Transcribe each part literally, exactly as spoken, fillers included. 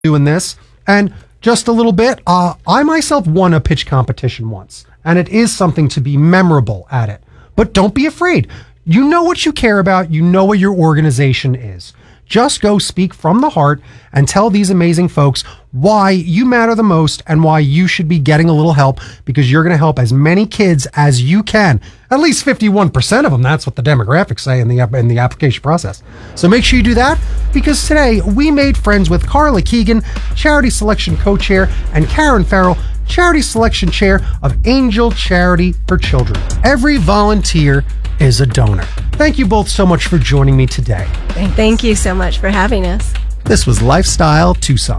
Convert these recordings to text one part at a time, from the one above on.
doing this. And just a little bit, uh, I myself won a pitch competition once, and it is something to be memorable at it. But don't be afraid. You know what you care about. You know what your organization is. Just go speak from the heart and tell these amazing folks why you matter the most and why you should be getting a little help, because you're going to help as many kids as you can. At least fifty-one percent of them. That's what the demographics say in the in the application process. So make sure you do that, because today we made friends with Carla Keegan, Charity Selection Co-Chair, and Karen Farrell, Charity Selection Chair of Angel Charity for Children. Every volunteer is a donor. Thank you both so much for joining me today. Thanks. Thank you so much for having us. This was Lifestyle Tucson.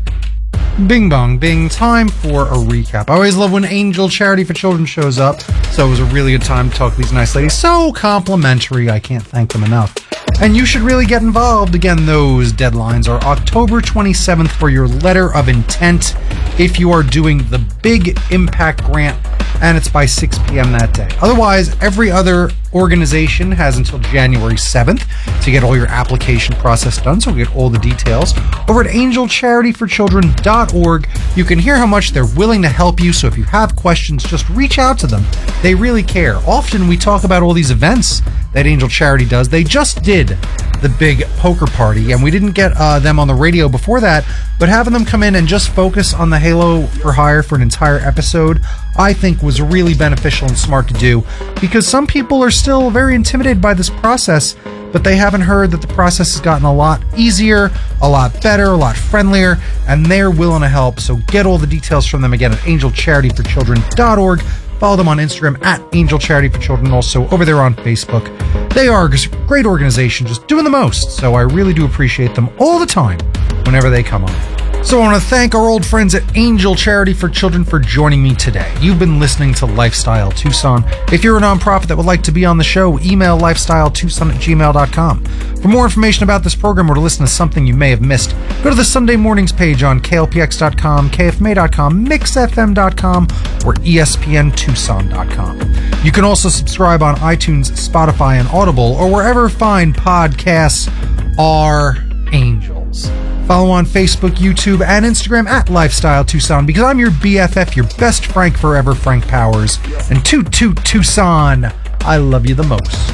Bing bong bing, time for a recap. I always love when Angel Charity for Children shows up, so it was a really good time to talk to these nice ladies. So complimentary, I can't thank them enough. And you should really get involved. Again, those deadlines are October twenty-seventh for your letter of intent if you are doing the Big Impact Grant, and it's by six p.m. that day. Otherwise, every other organization has until January seventh to get all your application process done, so get all the details. Over at angel charity for children dot org, you can hear how much they're willing to help you, so if you have questions, just reach out to them. They really care. Often we talk about all these events that Angel Charity does. They just did the big poker party, and we didn't get uh, them on the radio before that, but having them come in and just focus on the Halo for Hire for an entire episode, I think was really beneficial and smart to do, because some people are still very intimidated by this process, but they haven't heard that the process has gotten a lot easier, a lot better, a lot friendlier, and they're willing to help. So get all the details from them again at angel charity for children dot org. Follow them on Instagram at Angel Charity for Children, also over there on Facebook. They are a great organization, just doing the most, so I really do appreciate them all the time whenever they come on. So I want to thank our old friends at Angel Charity for Children for joining me today. You've been listening to Lifestyle Tucson. If you're a nonprofit that would like to be on the show, email lifestyle tucson at gmail dot com. For more information about this program or to listen to something you may have missed, go to the Sunday Mornings page on K L P X dot com, K F M A dot com, mix f m dot com, or E S P N tucson dot com. You can also subscribe on iTunes, Spotify, and Audible, or wherever fine podcasts are angels. Follow on Facebook, YouTube, and Instagram at Lifestyle Tucson, because I'm your B F F, your best Frank forever, Frank Powers. And toot toot Tucson, I love you the most.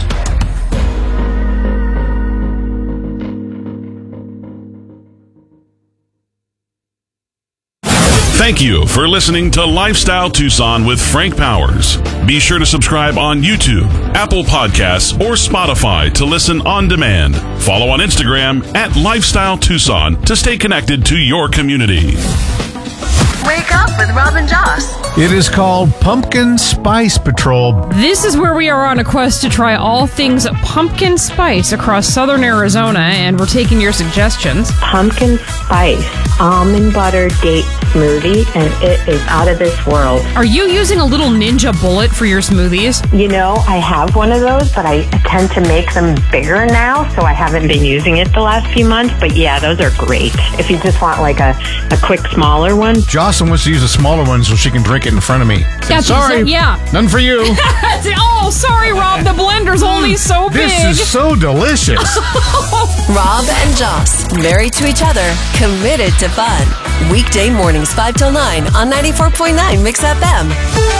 Thank you for listening to Lifestyle Tucson with Frank Powers. Be sure to subscribe on YouTube, Apple Podcasts, or Spotify to listen on demand. Follow on Instagram at Lifestyle Tucson to stay connected to your community. Wake up with Rob and Joss. It is called Pumpkin Spice Patrol. This is where we are on a quest to try all things pumpkin spice across southern Arizona, and we're taking your suggestions. Pumpkin spice almond butter date smoothie, and it is out of this world. Are you using a little ninja bullet for your smoothies? You know, I have one of those, but I tend to make them bigger now, so I haven't been using it the last few months. But yeah, those are great. If you just want like a, a quick smaller one. Jocelyn wants to use a smaller one so she can drink it in front of me. That's sorry, exa- yeah. None for you. Oh, sorry, Rob. The blender's only so big. This is so delicious. Rob and Joss, married to each other, committed to fun. Weekday mornings five till nine on ninety-four point nine Mix F M.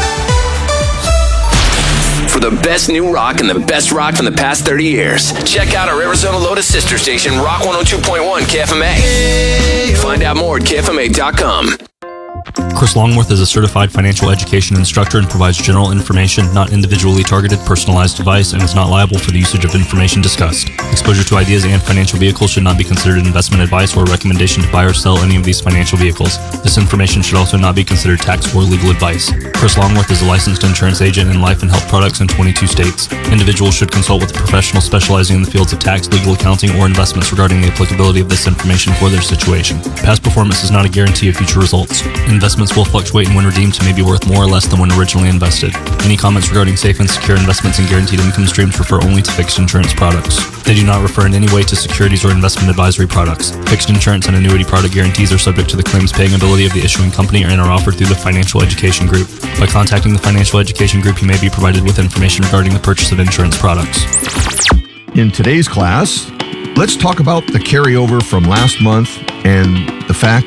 For the best new rock and the best rock from the past thirty years, check out our Arizona Lotus sister station, Rock one oh two point one K F M A. Find out more at K F M A dot com. Chris Longworth is a certified financial education instructor and provides general information, not individually targeted, personalized advice, and is not liable for the usage of information discussed. Exposure to ideas and financial vehicles should not be considered investment advice or a recommendation to buy or sell any of these financial vehicles. This information should also not be considered tax or legal advice. Chris Longworth is a licensed insurance agent in life and health products in twenty-two states. Individuals should consult with a professional specializing in the fields of tax, legal, accounting, or investments regarding the applicability of this information for their situation. Past performance is not a guarantee of future results. Investments will fluctuate and when redeemed may be worth more or less than when originally invested. Any comments regarding safe and secure investments and guaranteed income streams refer only to fixed insurance products. They do not refer in any way to securities or investment advisory products. Fixed insurance and annuity product guarantees are subject to the claims paying ability of the issuing company and are offered through the Financial Education Group. By contacting the Financial Education Group, you may be provided with information regarding the purchase of insurance products. In today's class, let's talk about the carryover from last month And the fact